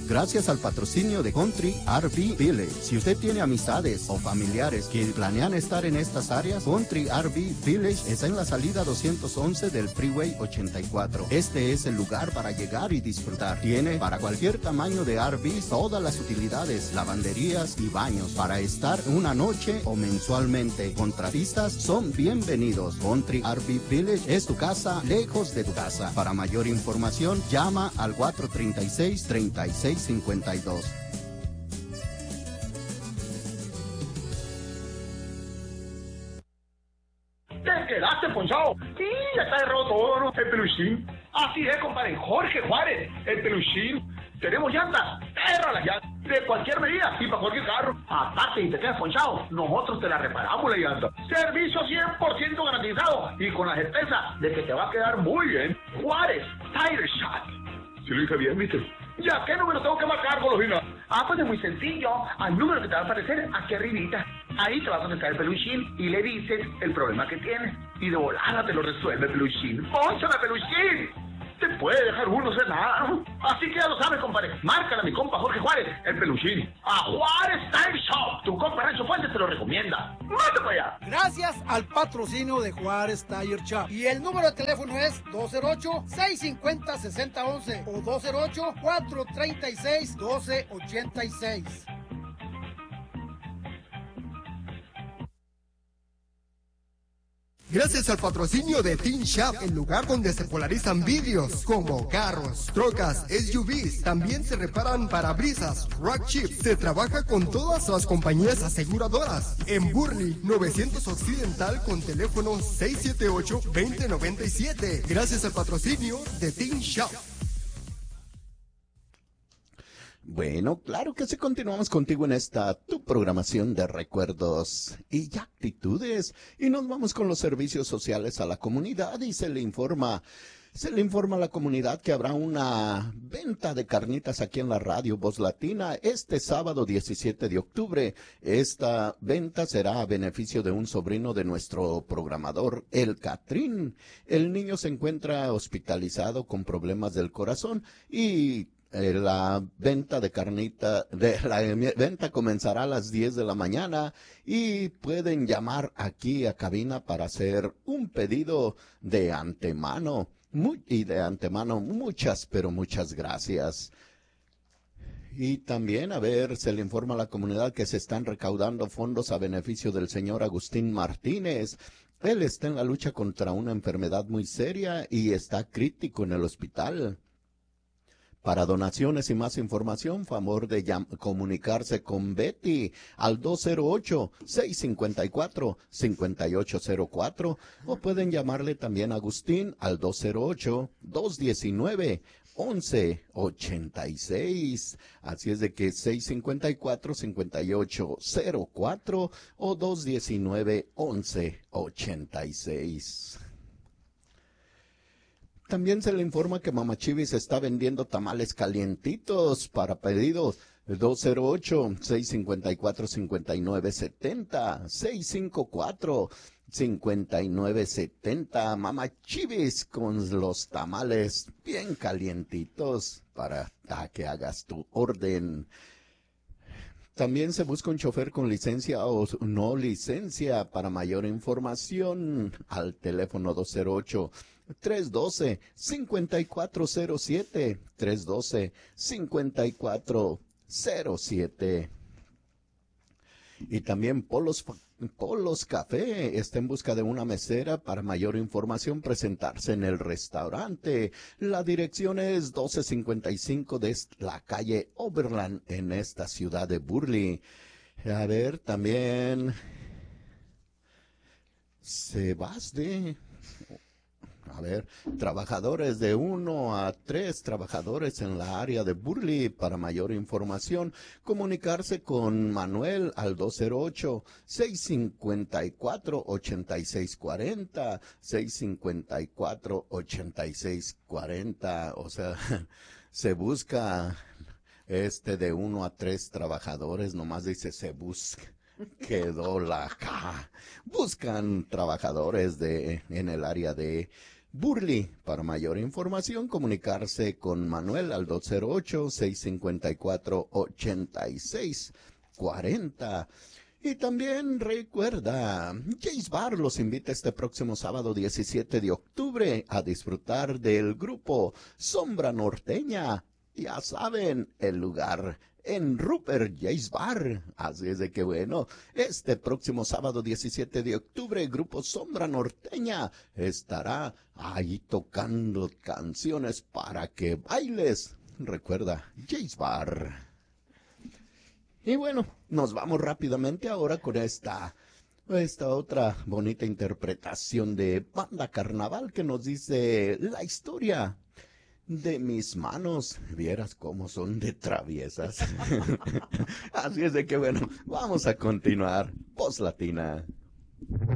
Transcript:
gracias al patrocinio de Country RV Village. Si usted tiene amistades o familiares que planean estar en estas áreas, Country RV Village está en la salida 211 del Freeway 84. Este es el lugar para llegar y disfrutar. Tiene para cualquier tamaño de RV todas las utilidades, lavanderías y baños para estar una noche o mensualmente. Contratistas son bienvenidos. Country RV Village es tu casa lejos de tu casa. Para mayor información, llama al 436-3652. ¿Te quedaste ponchado? Sí, ya está derrotado todo, ¿no? El peluchín. Así es, compadre. Jorge Juárez, el peluchín. Tenemos llantas, perra las llantas, de cualquier medida y para cualquier carro. Aparte, si te quedas ponchado, nosotros te la reparamos la llanta. Servicio 100% garantizado y con la certeza de que te va a quedar muy bien. Juárez Tire Shop. Si lo dije bien, ¿viste? ¿Ya qué número tengo que marcar, Golosina? Pues es muy sencillo. Al número que te va a aparecer aquí arribita. Ahí te va a contestar el peluchín y le dices el problema que tienes. Y de volada te lo resuelve el peluchín. ¡Pónchale, peluchín! Te puede dejar uno sin nada, ¿no? Así que ya lo sabes, compadre. Márcale a mi compa Jorge Juárez, el peluchín. A Juárez Tire Shop. Tu compa Rancho Fuentes te lo recomienda. ¡Mate para allá! Gracias al patrocinio de Juárez Tire Shop. Y el número de teléfono es 208-650-6011 o 208-436-1286. Gracias al patrocinio de Teen Shop, el lugar donde se polarizan vidrios como carros, trocas, SUVs. También se reparan parabrisas, rock chips. Se trabaja con todas las compañías aseguradoras. En Burley, 900 Occidental con teléfono 678-2097. Gracias al patrocinio de Teen Shop. Bueno, claro que sí, continuamos contigo en esta tu programación de recuerdos y actitudes y nos vamos con los servicios sociales a la comunidad y se le informa a la comunidad que habrá una venta de carnitas aquí en la radio Voz Latina este sábado 17 de octubre. Esta venta será a beneficio de un sobrino de nuestro programador, el Catrín. El niño se encuentra hospitalizado con problemas del corazón y la venta comenzará a las 10 de la mañana y pueden llamar aquí a cabina para hacer un pedido de antemano. Muchas, pero muchas gracias. Y también, se le informa a la comunidad que se están recaudando fondos a beneficio del señor Agustín Martínez. Él está en la lucha contra una enfermedad muy seria y está crítico en el hospital. Para donaciones y más información, favor de comunicarse con Betty al 208-654-5804 o pueden llamarle también a Agustín al 208-219-1186. Así es de que 654-5804 o 219-1186. También se le informa que Mama Chivis está vendiendo tamales calientitos para pedidos. 208-654-5970, 654-5970. Mama Chivis con los tamales bien calientitos para que hagas tu orden. También se busca un chofer con licencia o no licencia. Para mayor información, al teléfono 208-312-5407, 312-5407. Y también Polos Café está en busca de una mesera. Para mayor información, presentarse en el restaurante. La dirección es 1255 de la calle Oberland en esta ciudad de Burley. También trabajadores de 1 a 3 trabajadores en la área de Burley. Para mayor información, comunicarse con Manuel al 208-654-8640, 654-8640. O sea, se busca de 1 a 3 trabajadores, nomás dice se busca. Quedó la K. Buscan trabajadores en el área de Burley. Para mayor información, comunicarse con Manuel al 208-654-8640. Y también recuerda, Jay's Bar los invita este próximo sábado 17 de octubre a disfrutar del grupo Sombra Norteña. Ya saben, el lugar en Rupert Jay's Bar. Así es de que bueno, este próximo sábado 17 de octubre, el grupo Sombra Norteña estará ahí tocando canciones para que bailes. Recuerda, Jay's Bar. Y bueno, nos vamos rápidamente ahora con esta otra bonita interpretación de Banda Carnaval que nos dice la historia de mis manos. Vieras cómo son de traviesas. Así es de que bueno, vamos a continuar. Post Latina.